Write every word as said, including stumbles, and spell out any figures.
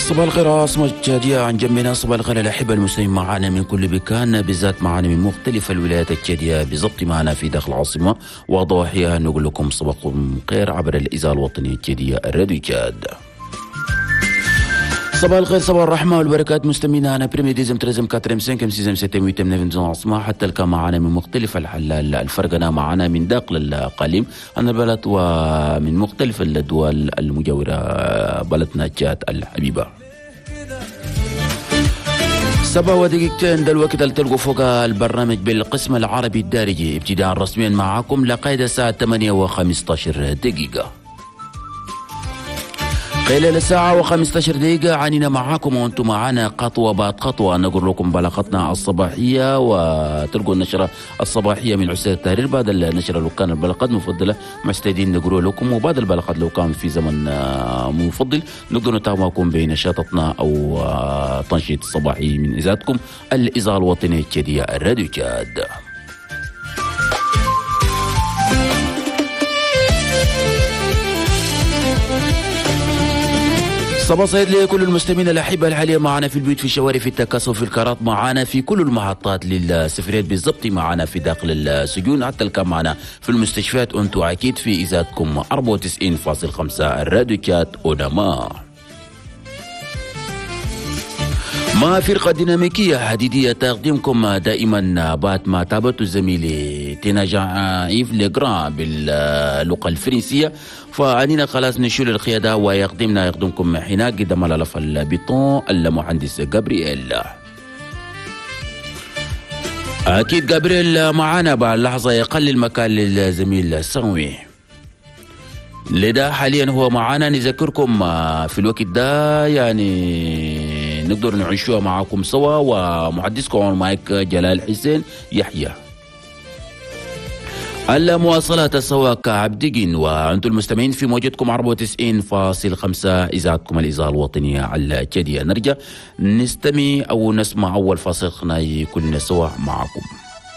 صباح الخير عاصمة الجادية عن جنبنا. صباح الخير الأحبة المسلمين معنا من كل مكان، بالذات معنا من مختلف الولايات الجادية، بالضبط معنا في داخل العاصمة وضواحيها. نقول لكم صباحكم خير عبر الإذاعة الوطنية الجادية الراديو جاد. صباح الخير، صباح الرحمة والبركات مستمعينا. أنا بريمي ديزم تريزم كاتريم سينكم سيزم ستة ويتم نفن العاصمة، حتى الكا معنا من مختلف الحلال الفرقنا معنا من داخل القليم عن البلد ومن مختلف الدول المجاورة بلدنا جاد الحبيبة. سبعة ودقيقتين ده الوقت اللي تلقوا فوق البرنامج بالقسم العربي الدارجي ابتداء رسميا معكم لقيد الساعة ثمانية وخمسة عشر دقيقة. خلال الساعة وخمسة عشر دقيقة عنينا معاكم وانتم معنا خطوة بعد خطوة نقول لكم بلاغتنا الصباحية، وتلقوا النشرة الصباحية من عسير التحرير. بعد النشرة لو كان البلاغات مفضلة مستعدين نقول لكم، وبعد البلاغات لو كان في زمن مفضل نقدر نتابعكم بنشاطنا أو تنشيط صباحي من إذاعتكم الإذاعة الوطنية الجديدة الراديو جاد. صباح سعيد لكل المستمعين الأحبة الحالية معنا في البيوت، في الشوارع، في التكاسل، في الكارات، معنا في كل المحطات للسفريات بالضبط، معنا في داخل السجون، حتى الكام معنا في المستشفيات. أنتم أكيد في إذاعتكم أربعة وتسعين فاصلة خمسة الراديو جاد أونما. ما فرقة ديناميكية حديدية تقدمكم دائما بعد ما تابعت زميلي تناجع إيف ليغران باللغة الفرنسية، فعنينا خلاص نشيل القيادة ويقدمنا يقدمكم هنا قدام الألف البيطون المهندس جابرييل. أكيد جابرييل معانا بعد لحظة يقلل مكان للزميل السنوي، لذا حاليا هو معانا. نذكركم في الوقت ده يعني نقدر نعيشوها معكم سوا، ومحدثكم المايك جلال حسين يحيى. المواصلات سوا كعبدين، وأنتم المستمعين في موجتكم أربعة وتسعين فاصلة خمسة إذاعتكم الإذاعة الوطنية الجديدة. نرجع نستمع أو نسمع أول فاصل كلنا سوا معكم.